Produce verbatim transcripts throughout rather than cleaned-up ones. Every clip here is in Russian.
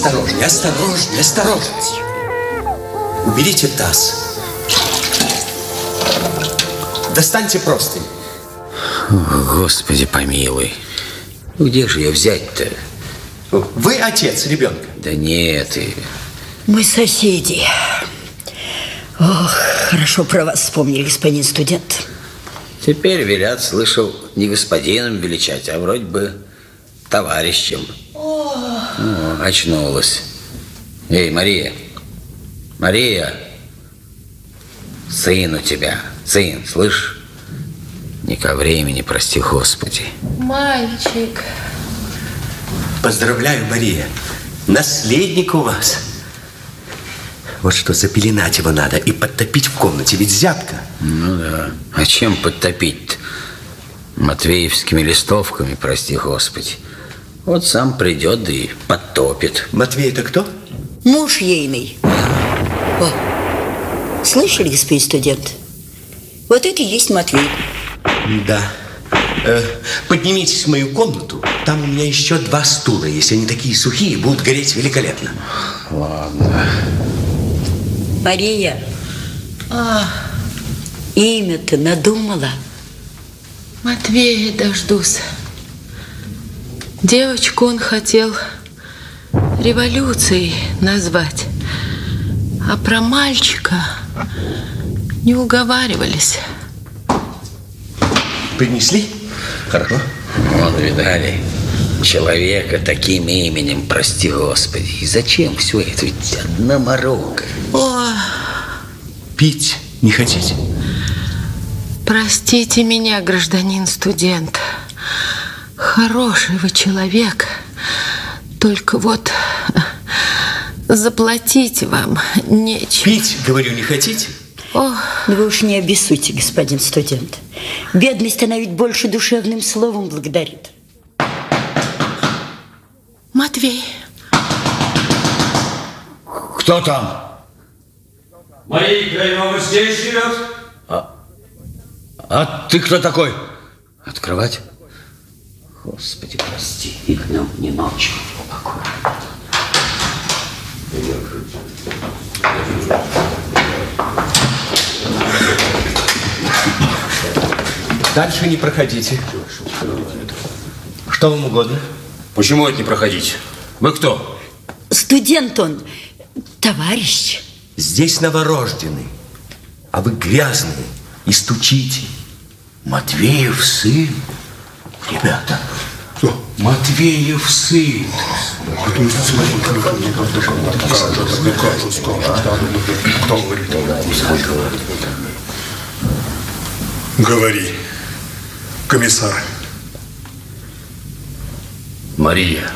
Осторожнее, осторожнее, осторожнее. Уберите таз. Достаньте простынь. О, Господи помилуй. Где же ее взять-то? Вы отец ребенка? Да нет. И... Мы соседи. Ох, хорошо про вас вспомнили, господин студент. Теперь велят, слышал, не господином величать, а вроде бы товарищем. О, очнулась. Эй, Мария, Мария, сын у тебя, сын, слышь? Не ко времени, прости, Господи. Мальчик. Поздравляю, Мария. Наследник у вас. Вот что, запеленать его надо и подтопить в комнате, ведь взятка. Ну да. А чем подтопить-то? Матвеевскими листовками, прости, Господи. Вот сам придет, да и подтопит. Матвей это кто? Муж ейный. О, слышали, господин студент? Вот это и есть Матвей. Да. Э, поднимитесь в мою комнату. Там у меня еще два стула. Если они такие сухие, будут гореть великолепно. Ладно. Мария, А, имя-то надумала? Матвея дождусь. Девочку он хотел революцией назвать. А про мальчика не уговаривались. Принесли? Хорошо. Вон, видали, человека таким именем, прости, Господи. И зачем все это? Ведь одна морока. О, Пить не хотите? простите меня, гражданин студент. Хороший вы человек. Только вот заплатить вам нечего. Пить, говорю, не хотите? О, Да вы уж не обессудьте, господин студент. Бедность, она ведь больше душевным словом благодарит. Матвей. Кто там? Мария Крайнова здесь живет? А, а ты кто такой? Открывать? Господи, прости, и днем, не ночью. Покойно. Дальше не проходите. Что вам угодно? Почему это не проходить? Вы кто? Студент он, товарищ. Здесь новорожденный, а вы грязные и стучите. Матвеев сын. Ребята, Матвеев сын. Говори, комиссар. Мария.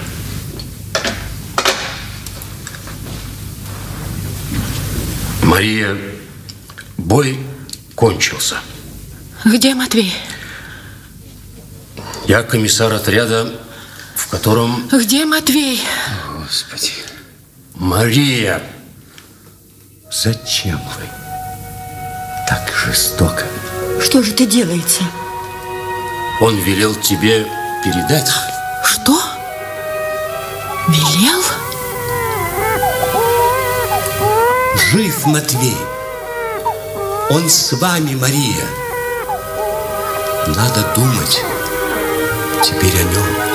Мария, бой кончился. Где Матвей? Я комиссар отряда, в котором... Где Матвей? Господи. Мария. Зачем вы так жестоко? Что же это делается? Он велел тебе передать. Что? Велел? Жив Матвей. Он с вами, Мария. Надо думать теперь о нем.